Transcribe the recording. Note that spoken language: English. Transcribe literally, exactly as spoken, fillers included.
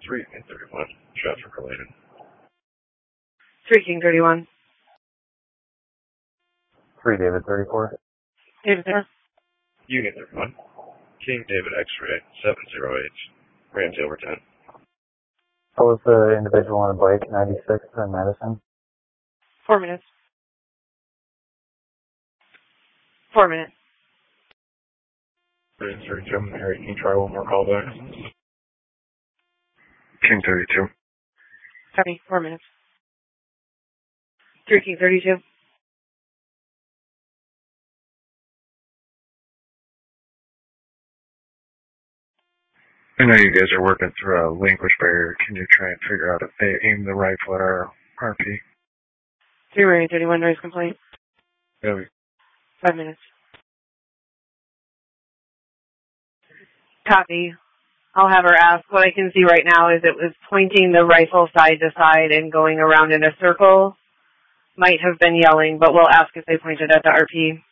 three King thirty-one, traffic related. three King thirty-one. three David thirty-four. David there. Unit thirty-one, King David X-ray, seven zero eight, Ramsey over ten. How was the individual on the bike, ninety-six in Madison? Four minutes. Four minutes. thirty-two, Harry, can you try one more call back? King thirty-two. Sorry, four minutes. three King thirty-two. I know you guys are working through a language barrier. Can you try and figure out if they aim the rifle at our R P? three Marine thirty-one, noise complaint. Yeah. Five minutes. Copy. I'll have her ask. What I can see right now is it was pointing the rifle side to side and going around in a circle. Might have been yelling, but we'll ask if they pointed at the R P.